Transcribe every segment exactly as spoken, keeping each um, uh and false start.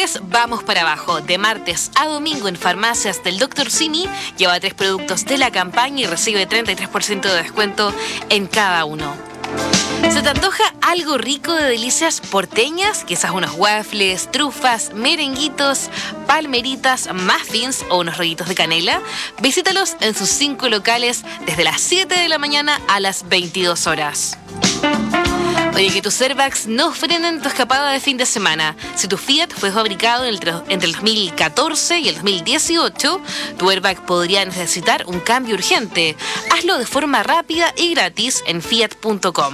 mes vamos para abajo. De martes a domingo en farmacias del doctor Simi lleva tres productos de la campaña y recibe treinta y tres por ciento de descuento en cada uno. ¿Se te antoja algo rico de delicias porteñas? Quizás unos waffles, trufas, merenguitos, palmeritas, muffins o unos rollitos de canela. Visítalos en sus cinco locales desde las siete de la mañana a las veintidós horas. Oye, que tus airbags no frenen tu escapada de fin de semana. Si tu Fiat fue fabricado entre, entre el dos mil catorce y el dos mil dieciocho, tu airbag podría necesitar un cambio urgente. Hazlo de forma rápida y gratis en fiat punto com.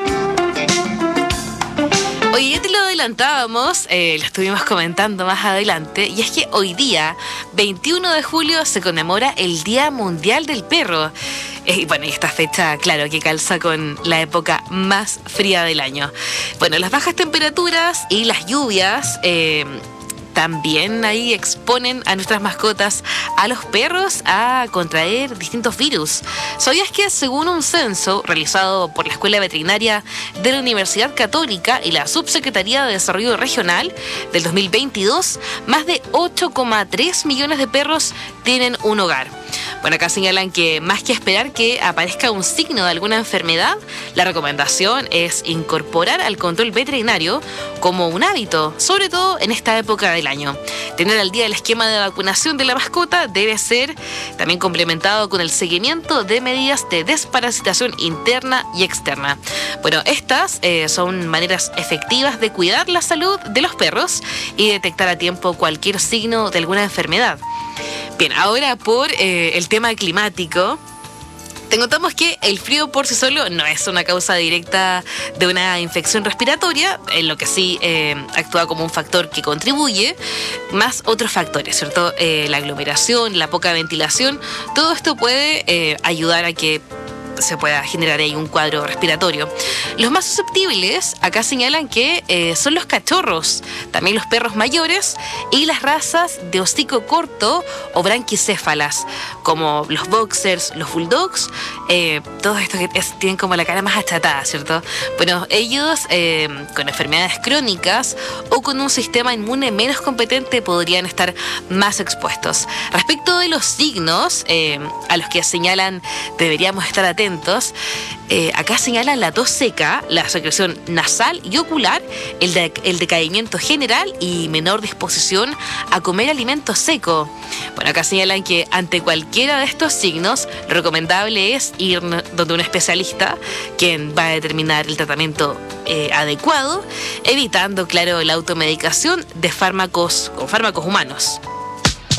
Oye, ya te lo adelantábamos, eh, lo estuvimos comentando más adelante, y es que hoy día, veintiuno de julio, se conmemora el Día Mundial del Perro. Eh, y bueno, y esta fecha, claro, que calza con la época más fría del año. Bueno, las bajas temperaturas y las lluvias eh, también ahí exponen a nuestras mascotas, a los perros, a contraer distintos virus. ¿Sabías que según un censo realizado por la Escuela Veterinaria de la Universidad Católica y la Subsecretaría de Desarrollo Regional del dos mil veintidós, más de ocho coma tres millones de perros tienen un hogar? Bueno, acá señalan que más que esperar que aparezca un signo de alguna enfermedad, la recomendación es incorporar al control veterinario como un hábito, sobre todo en esta época del año. Tener al día el esquema de vacunación de la mascota debe ser también complementado con el seguimiento de medidas de desparasitación interna y externa. Bueno, estas eh, son maneras efectivas de cuidar la salud de los perros y detectar a tiempo cualquier signo de alguna enfermedad. Bien, ahora por eh, el tema climático, te contamos que el frío por sí solo no es una causa directa de una infección respiratoria, en lo que sí eh, actúa como un factor que contribuye, más otros factores, ¿cierto? Eh, la aglomeración, la poca ventilación, todo esto puede eh, ayudar a que se pueda generar ahí un cuadro respiratorio. Los más susceptibles acá señalan que eh, son los cachorros, también los perros mayores y las razas de hocico corto o branquicéfalas, como los boxers, los bulldogs, eh, todos estos que es, tienen como la cara más achatada, ¿cierto? Bueno, ellos eh, con enfermedades crónicas o con un sistema inmune menos competente podrían estar más expuestos. Respecto de los signos eh, a los que señalan deberíamos estar atentos, Eh, acá señalan la tos seca, la secreción nasal y ocular, el, de, el decaimiento general y menor disposición a comer alimento seco. Bueno, acá señalan que ante cualquiera de estos signos, lo recomendable es ir donde un especialista, quien va a determinar el tratamiento eh, adecuado, evitando, claro, la automedicación de fármacos con fármacos humanos.